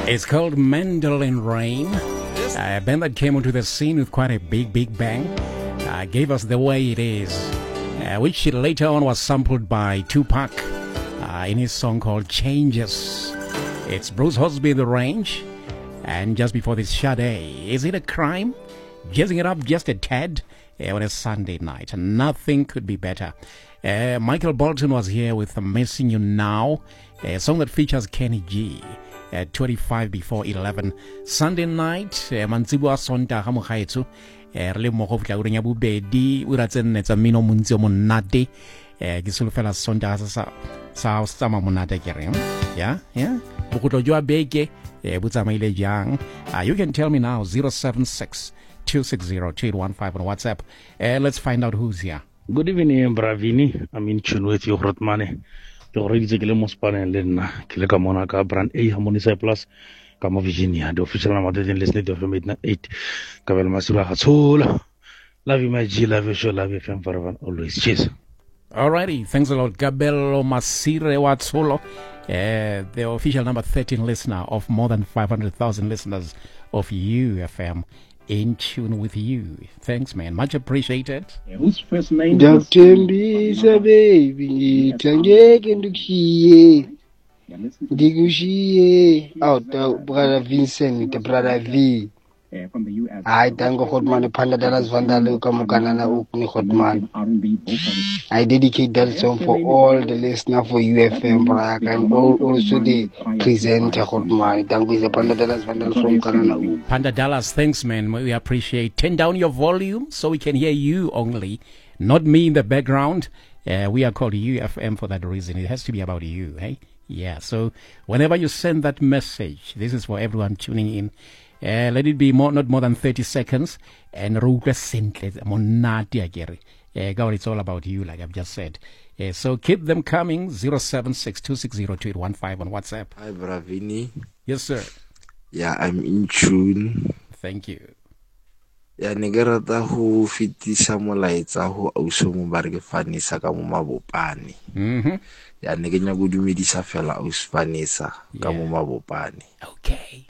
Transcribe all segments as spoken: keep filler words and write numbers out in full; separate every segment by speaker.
Speaker 1: It's called Mandolin Rain, a band that came onto the scene with quite a big, big bang. Uh, gave us The Way It Is, uh, which later on was sampled by Tupac uh, in his song called Changes. It's Bruce Hosby in the range, and just before this, Sade. Is it a crime? Jazzing it up just a tad uh, on a Sunday night. Nothing could be better. Uh, Michael Bolton was here with Missing You Now, a song that features Kenny G. At twenty-five before eleven Sunday night, mantsibu a sonta ga mogaetso re le mo go fitla ureng ya bobedi o ra tsenne tsa mino montsi o monate eh ke solofela sonta sa sa sa ma monate ke reng ya ya bogotlo jwa beke eh botsamaile jang. You can tell me now zero seven six two six zero two eight one five on WhatsApp. Eh let's find out who's here.
Speaker 2: Good evening, Bravini. I'm in tune with you, Rotmane. You're ready to get a Mospan and Kilaka Monaca, brand A, Harmonisa Plus, Kama Virginia, the official number in listening to midnight eight. Kavel Masula Hatsula. Love you, my G, love you, show, love you, fam forever, always. Cheers.
Speaker 1: Alrighty, thanks a lot, Gabello Masire Watsolo, uh, the official number thirteen listener of more than five hundred thousand listeners of U F M. In tune with you. Thanks, man. Much appreciated.
Speaker 3: Yeah, whose first name?
Speaker 4: Doctor Bisa baby, Tange Kenduki, Digushi, out brother Vincent, the brother V.
Speaker 3: Uh, from the U S.
Speaker 4: I thank Hotman, Panda Dallas Vandalu, Kamukanana, Ukni Hotman. I dedicate that song for all the listeners for U F M, and also the presenter Hotman. Thank you, Panda Dallas Vandal from Kanana.
Speaker 1: Panda Dallas, thanks, man. We appreciate. Turn down your volume so we can hear you only, not me in the background. Uh, we are called U F M for that reason. It has to be about you, hey? Yeah, so whenever you send that message, this is for everyone tuning in. Uh, let it be more, not more than thirty seconds. And monati agere. Uh, God, it's all about you, like I've just said. Uh, so keep them coming. zero seven six two six zero two eight one five on WhatsApp.
Speaker 5: Hi, Bravini.
Speaker 1: Yes, sir.
Speaker 5: Yeah, I'm in tune.
Speaker 1: Thank you.
Speaker 5: Yeah, negerata ho fitisa molaetsa ho auso mo bareke fanisa ka mo mabopane.
Speaker 1: Mhm.
Speaker 5: Ya ne ke nya go dumedisa fela auso fanisa ka mo mabopane.
Speaker 1: Okay.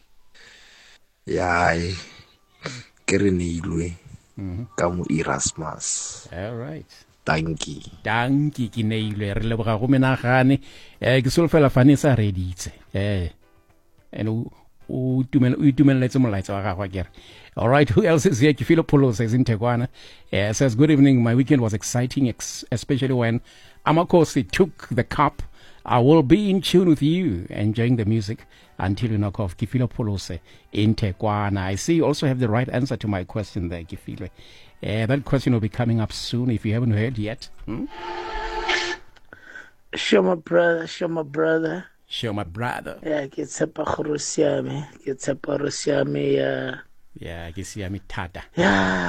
Speaker 5: Ya e kere neilwe ka mo Erasmus.
Speaker 1: All right.
Speaker 5: Thank you.
Speaker 1: Thank you ki neilwe re leboga go menagane eh ke solofela fanisa reditse eh and o tumela o tumeletse molaetsa wa gagwe kere. All right, who else is here? Kifilo Polo says in Tegwana. Uh, says, good evening. My weekend was exciting, ex- especially when Amakosi took the cup. I will be in tune with you, enjoying the music until you knock off. Kifilo Polo says in Tegwana. I see you also have the right answer to my question there, Kifilo. Uh, that question will be coming up soon if you haven't heard yet. Hmm?
Speaker 6: Show my brother, show my brother.
Speaker 1: Show my brother.
Speaker 6: Yeah, get sepa khorosiame, get sepa rosiame, yeah.
Speaker 1: Yeah, I can see I'm Tata.
Speaker 6: Yeah.